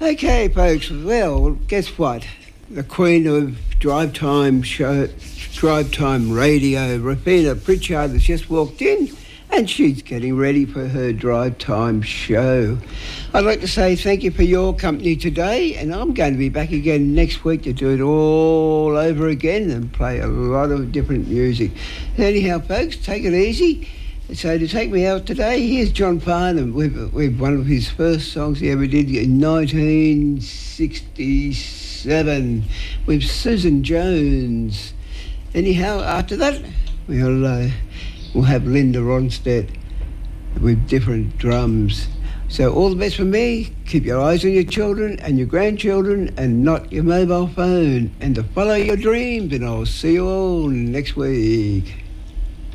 Okay, folks. Well, guess what? The queen of drive time radio, Rafina Pritchard, has just walked in, and she's getting ready for her drive time show. I'd like to say thank you for your company today, and I'm going to be back again next week to do it all over again and play a lot of different music. Anyhow, folks, take it easy. So to take me out today, here's John Farnham with one of his first songs he ever did in 1967 with Susan Jones. Anyhow, after that, we'll have Linda Ronstadt with different drums. So all the best from me. Keep your eyes on your children and your grandchildren and not your mobile phone, and to follow your dreams, and I'll see you all next week.